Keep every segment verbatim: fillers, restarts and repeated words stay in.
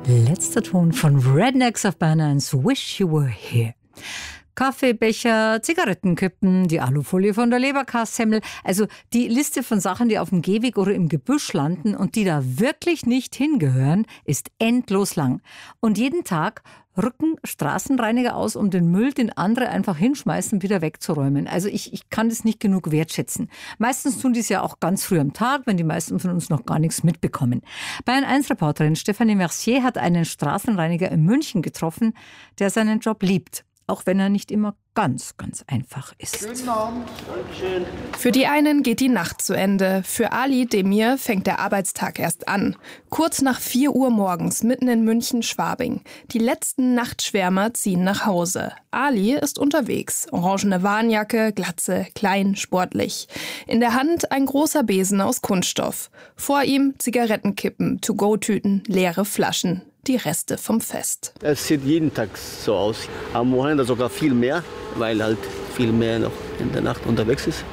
Letzter Ton von Rednecks auf Bayern eins, Wish You Were Here. Kaffeebecher, Zigarettenkippen, die Alufolie von der Leberkassemmel. Also die Liste von Sachen, die auf dem Gehweg oder im Gebüsch landen und die da wirklich nicht hingehören, ist endlos lang. Und jeden Tag rücken Straßenreiniger aus, um den Müll, den andere einfach hinschmeißen, wieder wegzuräumen. Also ich, ich kann das nicht genug wertschätzen. Meistens tun die es ja auch ganz früh am Tag, wenn die meisten von uns noch gar nichts mitbekommen. Bayern eins Reporterin Stefanie Mercier hat einen Straßenreiniger in München getroffen, der seinen Job liebt. Auch wenn er nicht immer ganz, ganz einfach ist. Guten Abend. Dankeschön. Für die einen geht die Nacht zu Ende. Für Ali Demir fängt der Arbeitstag erst an. Kurz nach vier Uhr morgens, mitten in München-Schwabing. Die letzten Nachtschwärmer ziehen nach Hause. Ali ist unterwegs. Orangene Warnjacke, Glatze, klein, sportlich. In der Hand ein großer Besen aus Kunststoff. Vor ihm Zigarettenkippen, To-Go-Tüten, leere Flaschen. Die Reste vom Fest. Es sieht jeden Tag so aus. Am Wochenende sogar viel mehr, weil halt viel mehr noch in der Nacht unterwegs ist.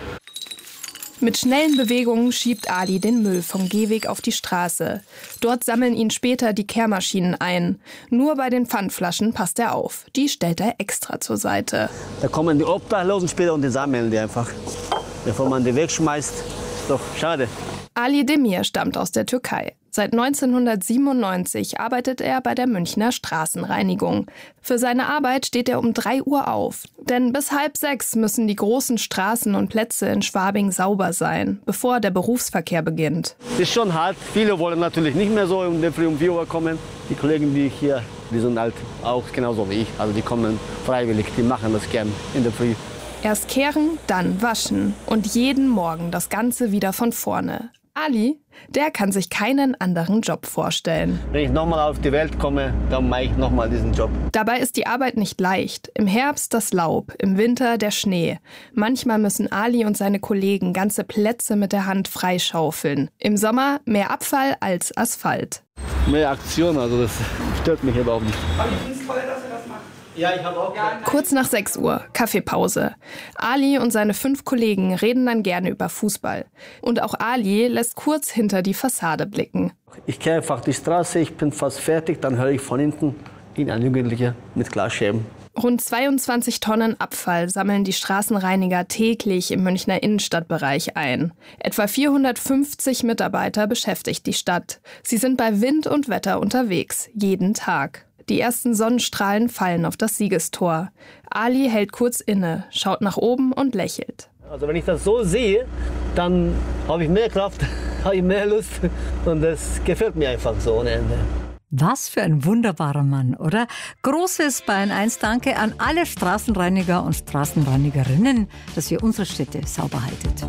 Mit schnellen Bewegungen schiebt Ali den Müll vom Gehweg auf die Straße. Dort sammeln ihn später die Kehrmaschinen ein. Nur bei den Pfandflaschen passt er auf. Die stellt er extra zur Seite. Da kommen die Obdachlosen später und die sammeln die einfach. Bevor man die wegschmeißt, ist doch schade. Ali Demir stammt aus der Türkei. Seit neunzehnhundertsiebenundneunzig arbeitet er bei der Münchner Straßenreinigung. Für seine Arbeit steht er um drei Uhr auf. Denn bis halb sechs müssen die großen Straßen und Plätze in Schwabing sauber sein, bevor der Berufsverkehr beginnt. Das ist schon hart. Viele wollen natürlich nicht mehr so um der Früh um vier Uhr kommen. Die Kollegen, die hier, die sind halt auch genauso wie ich. Also die kommen freiwillig, die machen das gern in der Früh. Erst kehren, dann waschen und jeden Morgen das Ganze wieder von vorne. Ali, der kann sich keinen anderen Job vorstellen. Wenn ich nochmal auf die Welt komme, dann mache ich nochmal diesen Job. Dabei ist die Arbeit nicht leicht. Im Herbst das Laub, im Winter der Schnee. Manchmal müssen Ali und seine Kollegen ganze Plätze mit der Hand freischaufeln. Im Sommer mehr Abfall als Asphalt. Mehr Aktion, also das stört mich überhaupt nicht. Aber ich finde es toll, dass ihr das macht. Ja, ich habe auch. Kurz nach sechs Uhr, Kaffeepause. Ali und seine fünf Kollegen reden dann gerne über Fußball. Und auch Ali lässt kurz hinter die Fassade blicken. Ich kehre einfach die Straße, ich bin fast fertig, dann höre ich von hinten ihn ein Jugendlicher mit Glasscherben. Rund zweiundzwanzig Tonnen Abfall sammeln die Straßenreiniger täglich im Münchner Innenstadtbereich ein. Etwa vierhundertfünfzig Mitarbeiter beschäftigt die Stadt. Sie sind bei Wind und Wetter unterwegs, jeden Tag. Die ersten Sonnenstrahlen fallen auf das Siegestor. Ali hält kurz inne, schaut nach oben und lächelt. Also wenn ich das so sehe, dann habe ich mehr Kraft, habe ich mehr Lust und das gefällt mir einfach so ohne Ende. Was für ein wunderbarer Mann, oder? Großes Bayern eins Danke an alle Straßenreiniger und Straßenreinigerinnen, dass ihr unsere Städte sauber haltet.